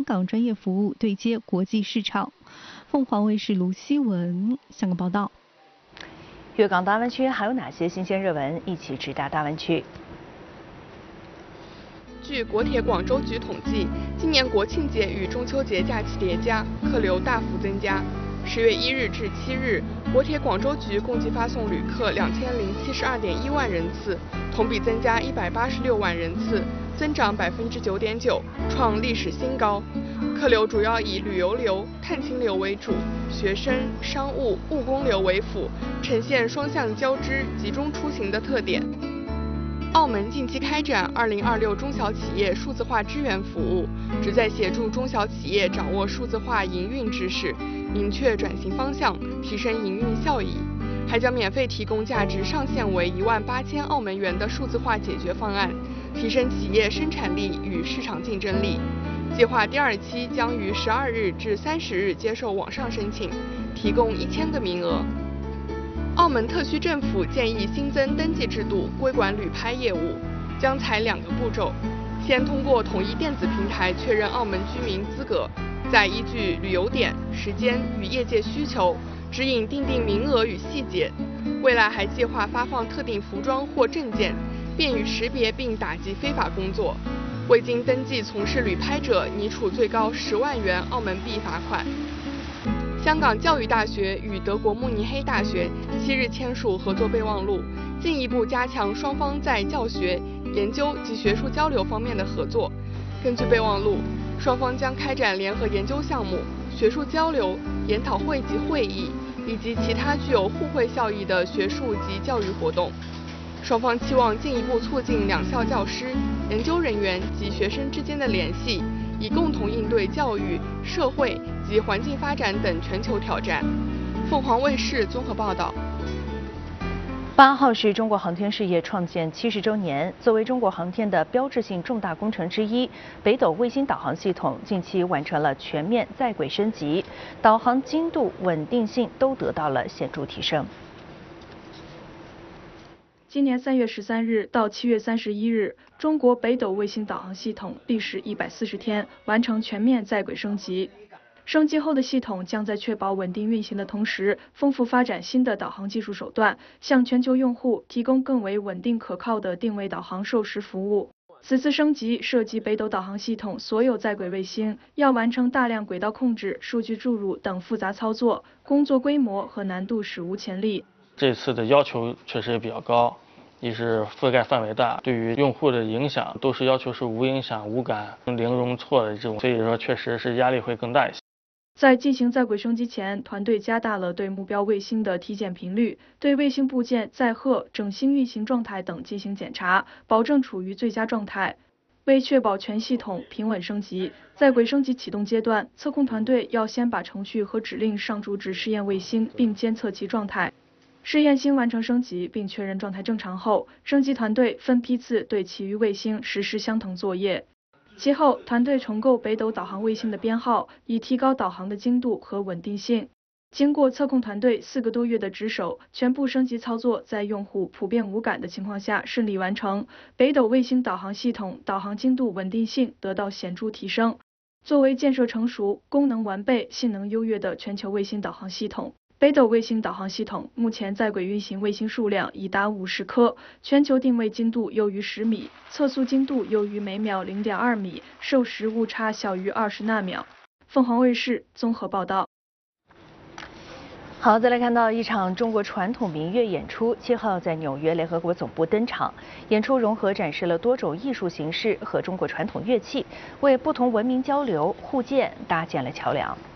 港专业服务对接国际市场。凤凰卫视卢希文香港报道。 粤港大湾区还有哪些新鲜热闻？一起直达大湾区。 据国铁广州局统计，今年国庆节与中秋节假期叠加，客流大幅增加。10月1日至7日，国铁广州局共计发送旅客2072.1万人次，同比增加186万人次，增长9.9%，创历史新高。客流主要以旅游流、探亲流为主，学生、商务、务工流为辅，呈现双向交织、集中出行的特点。澳门近期开展2026中小企业数字化支援服务，旨在协助中小企业掌握数字化营运知识，明确转型方向，提升营运效益。还将免费提供价值上限为18000澳门元的数字化解决方案，提升企业生产力与市场竞争力。计划第2期将于12日至30日接受网上申请，提供1000个名额。澳门特区政府建议新增登记制度，规管旅拍业务，将采2个步骤：先通过统一电子平台确认澳门居民资格，再依据旅游点、时间与业界需求，指引订定名额与细节。未来还计划发放特定服装或证件，便于识别并打击非法工作。未经登记从事旅拍者，拟处最高10万元澳门币罚款。香港教育大学与德国慕尼黑大学7日签署合作备忘录，进一步加强双方在教学、研究及学术交流方面的合作。根据备忘录，双方将开展联合研究项目、学术交流、研讨会及会议，以及其他具有互惠效益的学术及教育活动。双方期望进一步促进两校教师、研究人员及学生之间的联系，以共同应对教育、社会及环境发展等全球挑战。凤凰卫视综合报道。 8号是中国航天事业创建70周年，作为中国航天的标志性重大工程之一，北斗卫星导航系统近期完成了全面在轨升级，导航精度、稳定性都得到了显著提升。 今年3月13日到7月31日，中国北斗卫星导航系统历时140天完成全面在轨升级。升级后的系统将在确保稳定运行的同时，丰富发展新的导航技术手段，向全球用户提供更为稳定可靠的定位导航授时服务。此次升级涉及北斗导航系统所有在轨卫星要完成大量轨道控制、数据注入等复杂操作，工作规模和难度史无前例。 这次的要求确实也比较高，一是覆盖范围大，对于用户的影响都是要求是无影响、无感、零容错的这种，所以说确实是压力会更大一些。 在进行在轨升级前，团队加大了对目标卫星的体检频率，对卫星部件载荷、整星运行状态等进行检查，保证处于最佳状态。为确保全系统平稳升级，在轨升级启动阶段，测控团队要先把程序和指令上注至试验卫星，并监测其状态。试验星完成升级并确认状态正常后，升级团队分批次对其余卫星实施相同作业。其后，团队重构北斗导航卫星的编号，以提高导航的精度和稳定性。经过测控团队4个多月的值守，全部升级操作在用户普遍无感的情况下顺利完成。北斗卫星导航系统导航精度、稳定性得到显著提升。作为建设成熟、功能完备、性能优越的全球卫星导航系统，北斗卫星导航系统目前在轨运行卫星数量已达50颗，全球定位精度优于10米，测速精度优于每秒0.2米，授时误差小于20纳秒。凤凰卫视综合报道。 好，再来看到一场中国传统民乐演出，7号在纽约联合国总部登场。演出融合展示了多种艺术形式和中国传统乐器，为不同文明交流互鉴搭建了桥梁。